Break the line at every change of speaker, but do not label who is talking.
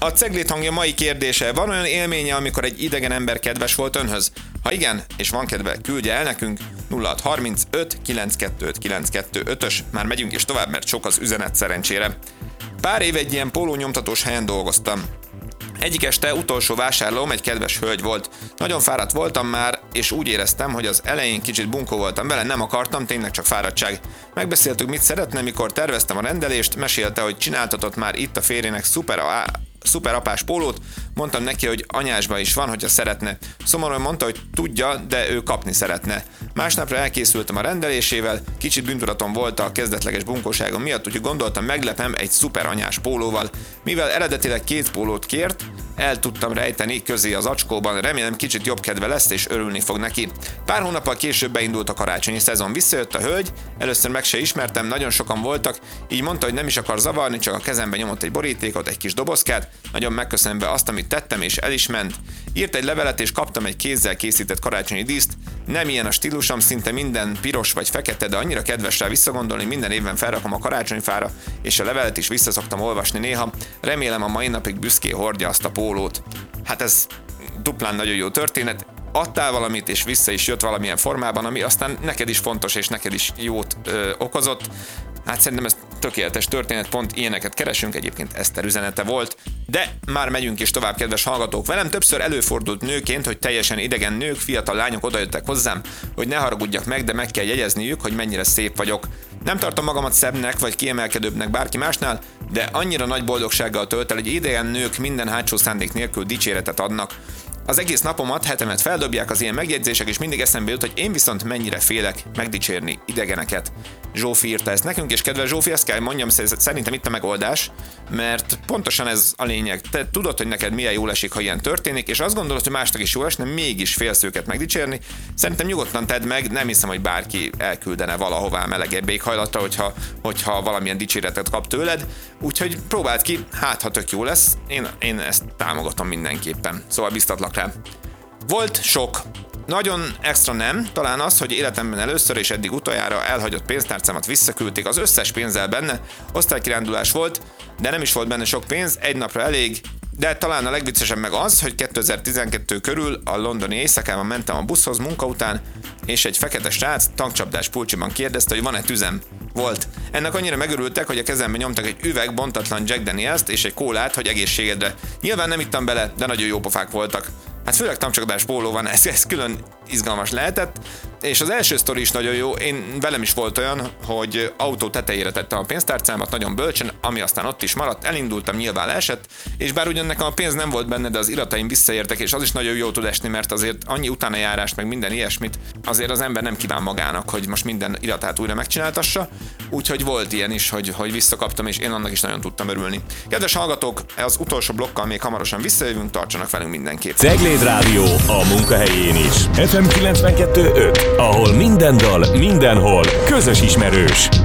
A Cegléd hangja mai kérdése: van olyan élménye, amikor egy idegen ember kedves volt önhöz? Ha igen, és van kedve, küldje el nekünk 0635 925 925-ös. Már megyünk is tovább, mert sok az üzenet szerencsére. Pár éve egy ilyen pólónyomtatós helyen dolgoztam. Egyik este utolsó vásárlóm egy kedves hölgy volt. Nagyon fáradt voltam már, és úgy éreztem, hogy az elején kicsit bunkó voltam vele, nem akartam, tényleg csak fáradtság. Megbeszéltük, mit szeretne, mikor terveztem a rendelést, mesélte, hogy csináltatott már itt a férjének szuper apás pólót, mondtam neki, hogy anyásba is van, hogyha szeretne. Szomorúan mondta, hogy tudja, de ő kapni szeretne. Másnapra elkészültem a rendelésével, kicsit bűntudatom volt a kezdetleges bunkóságom miatt, úgyhogy gondoltam, meglepem egy szuper anyás pólóval. Mivel eredetileg 2 pólót kért, el tudtam rejteni közé az acskóban, remélem kicsit jobb kedve lesz és örülni fog neki. Pár hónappal később beindult a karácsonyi szezon, visszajött a hölgy, először meg se ismertem, nagyon sokan voltak, így mondta, hogy nem is akar zavarni, csak a kezembe nyomott egy borítékot, egy kis dobozkát, nagyon megköszönve azt, amit tettem, és el is ment. Írt egy levelet, és kaptam egy kézzel készített karácsonyi díszt. Nem ilyen a stílusom, szinte minden piros vagy fekete, de annyira kedves rá visszagondolni, minden évben felrakom a karácsonyfára, és a levelet is visszaszoktam olvasni néha. Remélem a mai napig büszkén hordja azt a pólót. Hát ez duplán nagyon jó történet. Adtál valamit, és vissza is jött valamilyen formában, ami aztán neked is fontos, és neked is jót okozott. Hát szerintem ez tökéletes történet, pont ilyeneket keresünk, egyébként Eszter üzenete volt. De már megyünk is tovább, kedves hallgatók. Velem többször előfordult nőként, hogy teljesen idegen nők, fiatal lányok odajöttek hozzám, hogy ne haragudjak meg, de meg kell jegyezniük, hogy mennyire szép vagyok. Nem tartom magamat szebbnek vagy kiemelkedőbbnek bárki másnál, de annyira nagy boldogsággal tölt el, hogy idegen nők minden hátsó szándék nélkül dicséretet adnak. Az egész napomat, hetemet feldobják az ilyen megjegyzések, és mindig eszembe jut, hogy én viszont mennyire félek megdicsérni idegeneket. Zsófi írta ezt nekünk, és kedves Zsófi, ezt kell mondjam, szerintem itt a megoldás, mert pontosan ez a lényeg. Te tudod, hogy neked milyen jól esik, ha ilyen történik, és azt gondolod, hogy másnak is jól esne, mégis félsz őket megdicsérni. Szerintem nyugodtan tedd meg, nem hiszem, hogy bárki elküldene valahová melegebb éghajlatra, hogyha valamilyen dicséretet kap tőled. Úgyhogy próbáld ki, hát ha tök jó lesz, én ezt támogatom mindenképpen. Szóval biztatlak rá. Volt sok. Nagyon extra nem, talán az, hogy életemben először és eddig utoljára elhagyott pénztárcámat visszaküldték, az összes pénzzel benne, osztálykirándulás volt, de nem is volt benne sok pénz, egy napra elég, de talán a legviccesebb meg az, hogy 2012 körül a londoni éjszakában mentem a buszhoz munka után, és egy fekete srác tankcsapdás pulcsiban kérdezte, hogy van-e tüzem. Volt. Ennek annyira megörültek, hogy a kezembe nyomtak egy üveg bontatlan Jack Danielst és egy kólát, hogy egészségedre. Nyilván nem ittam bele, de nagyon jó pofák voltak. Hát főleg tankcsapdás póló van, ez külön izgalmas lehetett, és az első sztori is nagyon jó. Velem is volt olyan, hogy autó tetejére tettem a pénztárcámat nagyon bölcsen, ami aztán ott is maradt, elindultam, nyilván leesett, és bár ugyan nekem a pénz nem volt benne, de az irataim visszaértek, és az is nagyon jó tud esni, mert azért annyi utánajárást, meg minden ilyesmit, azért az ember nem kíván magának, hogy most minden iratát újra megcsináltassa, úgyhogy volt ilyen is, hogy visszakaptam, és én annak is nagyon tudtam örülni. Kedves hallgatók, az utolsó blokkal még hamarosan visszajövünk, tartsanak velünk mindenképp.
Cegléd Rádió a munkahelyén is. FM 92.5, ahol minden dal, mindenhol közös ismerős.